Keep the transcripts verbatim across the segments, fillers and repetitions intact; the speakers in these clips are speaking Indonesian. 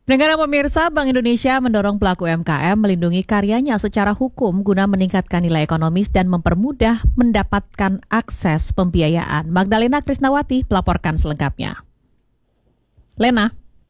Pendengar pemirsa, Bank Indonesia mendorong pelaku U M K M melindungi karyanya secara hukum guna meningkatkan nilai ekonomis dan mempermudah mendapatkan akses pembiayaan. Magdalena Krisnawati melaporkan selengkapnya. Lena.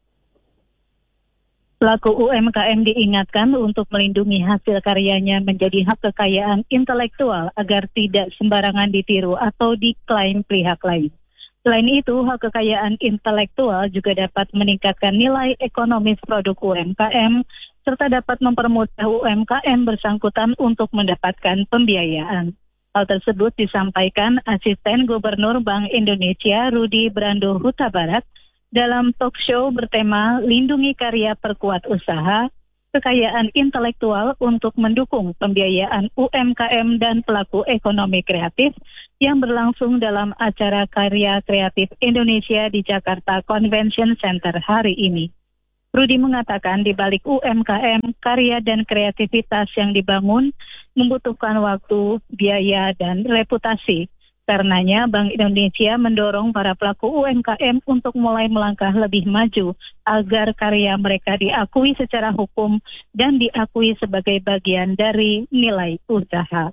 Pelaku U M K M diingatkan untuk melindungi hasil karyanya menjadi hak kekayaan intelektual agar tidak sembarangan ditiru atau diklaim pihak lain. Selain itu, hak kekayaan intelektual juga dapat meningkatkan nilai ekonomis produk U M K M, serta dapat mempermudah U M K M bersangkutan untuk mendapatkan pembiayaan. Hal tersebut disampaikan Asisten Gubernur Bank Indonesia Rudi Brando Huta Barat dalam talk show bertema Lindungi Karya Perkuat Usaha, Kekayaan Intelektual untuk mendukung pembiayaan U M K M dan pelaku ekonomi kreatif yang berlangsung dalam acara Karya Kreatif Indonesia di Jakarta Convention Center hari ini. Rudi mengatakan di balik U M K M, karya dan kreativitas yang dibangun membutuhkan waktu, biaya, dan reputasi. Karenanya Bank Indonesia mendorong para pelaku U M K M untuk mulai melangkah lebih maju agar karya mereka diakui secara hukum dan diakui sebagai bagian dari nilai usaha.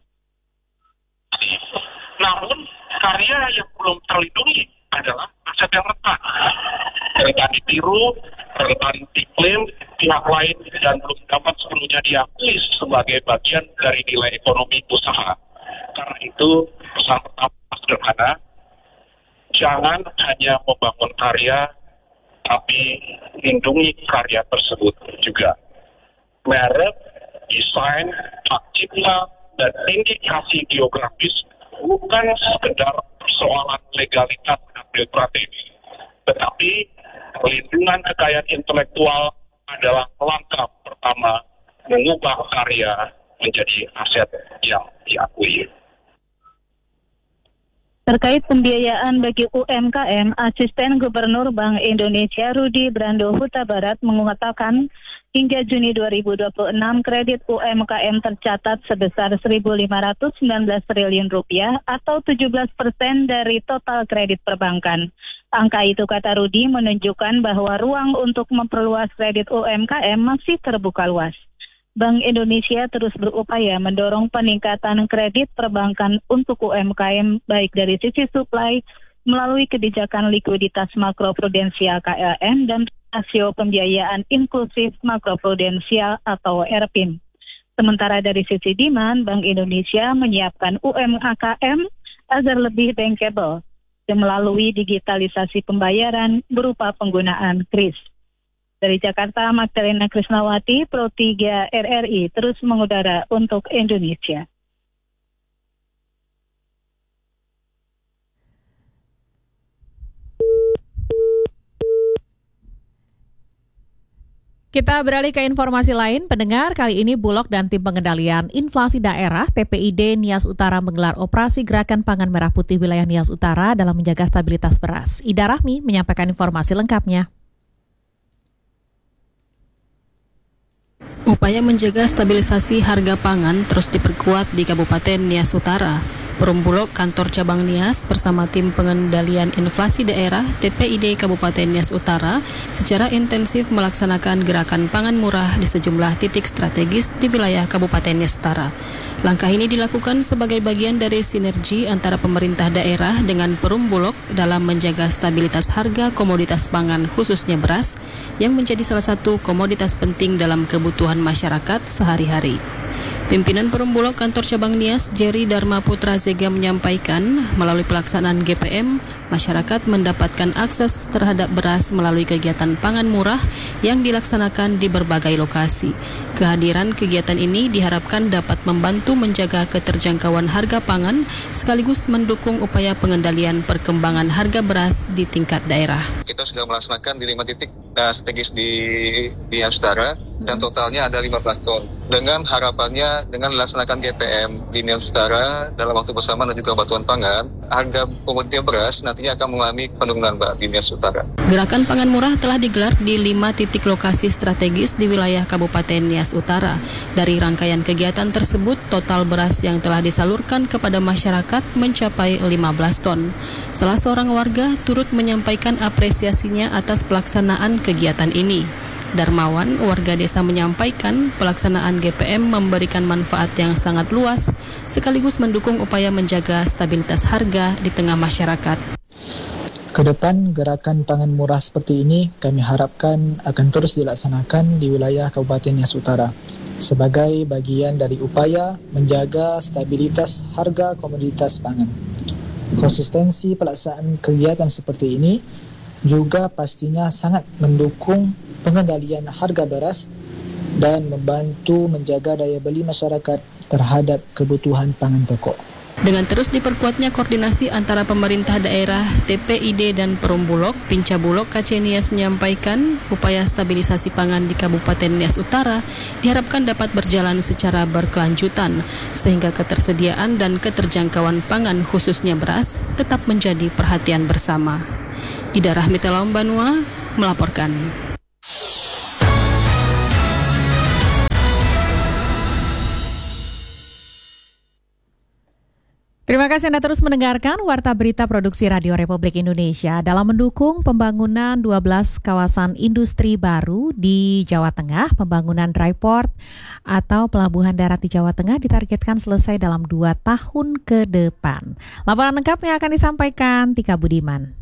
Namun, karya yang belum terlindungi adalah aset yang rentan. Rentan ditiru, rentan diklaim pihak lain, dan belum dapat sepenuhnya diakui sebagai bagian dari nilai ekonomi usaha. Karena itu, pesan pertama sederhana, jangan hanya membangun karya, tapi lindungi karya tersebut juga. Merek, desain, hak cipta, dan indikasi geografis bukan sekedar persoalan legalitas administratif, tetapi perlindungan kekayaan intelektual adalah langkah pertama mengubah karya menjadi aset yang diakui. Terkait pembiayaan bagi U M K M, Asisten Gubernur Bank Indonesia Rudi Brando Huta Barat mengatakan hingga Juni dua ribu dua puluh enam kredit U M K M tercatat sebesar seribu lima ratus sembilan belas triliun rupiah atau tujuh belas persen dari total kredit perbankan. Angka itu, kata Rudi, menunjukkan bahwa ruang untuk memperluas kredit U M K M masih terbuka luas. Bank Indonesia terus berupaya mendorong peningkatan kredit perbankan untuk U M K M baik dari sisi suplai melalui kebijakan likuiditas makroprudensial K L M dan rasio pembiayaan inklusif makroprudensial atau R P I M. Sementara dari sisi demand, Bank Indonesia menyiapkan U M K M agar lebih bankable dan melalui digitalisasi pembayaran berupa penggunaan kris. Dari Jakarta, Magdalena Krisnawati, Pro tiga R R I, terus mengudara untuk Indonesia. Kita beralih ke informasi lain, pendengar. Kali ini Bulog dan Tim Pengendalian Inflasi Daerah T P I D Nias Utara menggelar operasi Gerakan Pangan Merah Putih wilayah Nias Utara dalam menjaga stabilitas beras. Ida Rahmi menyampaikan informasi lengkapnya. Upaya menjaga stabilisasi harga pangan terus diperkuat di Kabupaten Nias Utara. Perum Bulog Kantor Cabang Nias bersama Tim Pengendalian Inflasi Daerah T P I D Kabupaten Nias Utara secara intensif melaksanakan gerakan pangan murah di sejumlah titik strategis di wilayah Kabupaten Nias Utara. Langkah ini dilakukan sebagai bagian dari sinergi antara pemerintah daerah dengan Perum Bulog dalam menjaga stabilitas harga komoditas pangan khususnya beras yang menjadi salah satu komoditas penting dalam kebutuhan masyarakat sehari-hari. Pimpinan Perum Bulog Kantor Cabang Nias, Jerry Dharma Putra Zega menyampaikan, melalui pelaksanaan G P M, masyarakat mendapatkan akses terhadap beras melalui kegiatan pangan murah yang dilaksanakan di berbagai lokasi. Kehadiran kegiatan ini diharapkan dapat membantu menjaga keterjangkauan harga pangan sekaligus mendukung upaya pengendalian perkembangan harga beras di tingkat daerah. Kita sudah melaksanakan di lima titik uh, strategis di Nias Utara dan totalnya ada lima belas ton. Dengan harapannya dengan melaksanakan G P M di Nias Utara dalam waktu bersamaan dan juga bantuan pangan, harga komoditas beras nantinya akan mengalami penurunan Mbak di Nias Utara. Gerakan pangan murah telah digelar di lima titik lokasi strategis di wilayah Kabupaten Nias Utara. Dari rangkaian kegiatan tersebut, total beras yang telah disalurkan kepada masyarakat mencapai lima belas ton. Salah seorang warga turut menyampaikan apresiasinya atas pelaksanaan kegiatan ini. Darmawan, warga desa menyampaikan pelaksanaan G P M memberikan manfaat yang sangat luas, sekaligus mendukung upaya menjaga stabilitas harga di tengah masyarakat. Kedepan, gerakan pangan murah seperti ini kami harapkan akan terus dilaksanakan di wilayah Kabupaten Nias Utara sebagai bagian dari upaya menjaga stabilitas harga komoditas pangan. Konsistensi pelaksanaan kegiatan seperti ini juga pastinya sangat mendukung pengendalian harga beras dan membantu menjaga daya beli masyarakat terhadap kebutuhan pangan pokok. Dengan terus diperkuatnya koordinasi antara pemerintah daerah, T P I D dan Perum Bulog, Pinca Bulog K C Nias menyampaikan upaya stabilisasi pangan di Kabupaten Nias Utara diharapkan dapat berjalan secara berkelanjutan sehingga ketersediaan dan keterjangkauan pangan khususnya beras tetap menjadi perhatian bersama. Ida Rahmita Lambanua melaporkan. Terima kasih Anda terus mendengarkan Warta Berita Produksi Radio Republik Indonesia dalam mendukung pembangunan dua belas kawasan industri baru di Jawa Tengah. Pembangunan dry port atau pelabuhan darat di Jawa Tengah ditargetkan selesai dalam dua tahun ke depan. Laporan lengkapnya akan disampaikan Tika Budiman.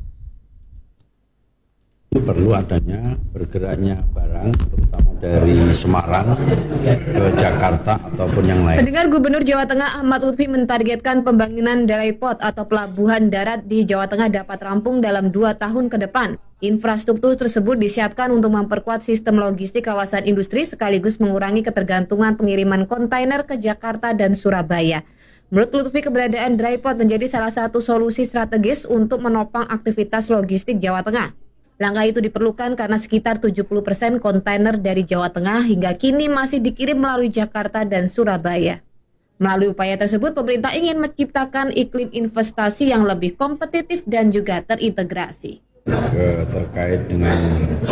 Perlu adanya bergeraknya barang terutama dari Semarang ke Jakarta ataupun yang lain. Pendengar, Gubernur Jawa Tengah Ahmad Lutfi mentargetkan pembangunan dry port atau pelabuhan darat di Jawa Tengah dapat rampung dalam dua tahun ke depan. Infrastruktur tersebut disiapkan untuk memperkuat sistem logistik kawasan industri sekaligus mengurangi ketergantungan pengiriman kontainer ke Jakarta dan Surabaya. Menurut Lutfi, keberadaan dry port menjadi salah satu solusi strategis untuk menopang aktivitas logistik Jawa Tengah. Langkah itu diperlukan karena sekitar tujuh puluh persen kontainer dari Jawa Tengah hingga kini masih dikirim melalui Jakarta dan Surabaya. Melalui upaya tersebut, pemerintah ingin menciptakan iklim investasi yang lebih kompetitif dan juga terintegrasi. Ke, terkait dengan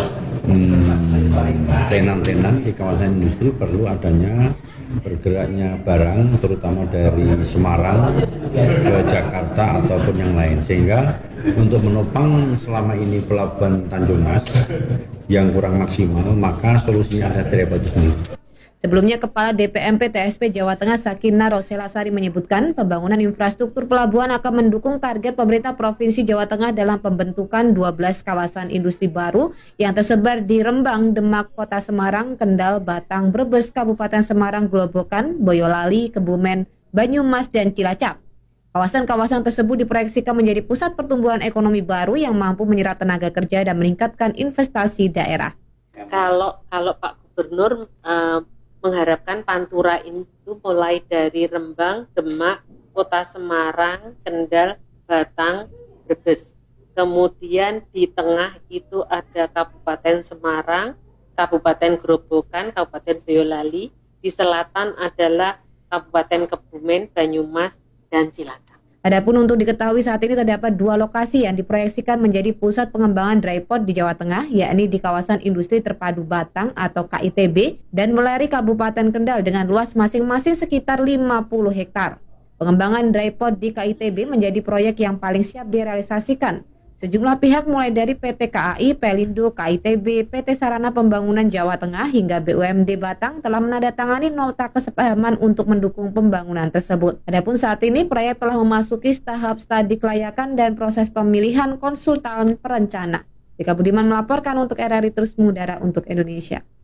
hmm, tenan-tenan di kawasan industri perlu adanya bergeraknya barang terutama dari Semarang ke Jakarta ataupun yang lain, sehingga untuk menopang selama ini pelabuhan Tanjung Mas yang kurang maksimal, maka solusinya ada dry port itu sendiri. Sebelumnya, Kepala D P M P T S P Jawa Tengah Sakinah Roselasari menyebutkan pembangunan infrastruktur pelabuhan akan mendukung target pemerintah Provinsi Jawa Tengah dalam pembentukan dua belas kawasan industri baru yang tersebar di Rembang, Demak, Kota Semarang, Kendal, Batang, Brebes, Kabupaten Semarang, Grobogan, Boyolali, Kebumen, Banyumas, dan Cilacap. Kawasan-kawasan tersebut diproyeksikan menjadi pusat pertumbuhan ekonomi baru yang mampu menyerap tenaga kerja dan meningkatkan investasi daerah. Kalau kalau Pak Gubernur uh, mengharapkan Pantura itu mulai dari Rembang, Demak, Kota Semarang, Kendal, Batang, Brebes. Kemudian di tengah itu ada Kabupaten Semarang, Kabupaten Grobogan, Kabupaten Boyolali. Di selatan adalah Kabupaten Kebumen, Banyumas, dan Cilacap. Adapun untuk diketahui saat ini terdapat dua lokasi yang diproyeksikan menjadi pusat pengembangan dry port di Jawa Tengah, yakni di kawasan industri terpadu Batang atau K I T B dan Meleri Kabupaten Kendal dengan luas masing-masing sekitar lima puluh hektar. Pengembangan dry port di K I T B menjadi proyek yang paling siap direalisasikan. Sejumlah pihak mulai dari P T K A I, Pelindo, K I T B, P T Sarana Pembangunan Jawa Tengah hingga B U M D Batang telah menandatangani nota kesepahaman untuk mendukung pembangunan tersebut. Adapun saat ini proyek telah memasuki tahap studi kelayakan dan proses pemilihan konsultan perencana. Tika Budiman melaporkan untuk R R I Terus Mengudara untuk Indonesia.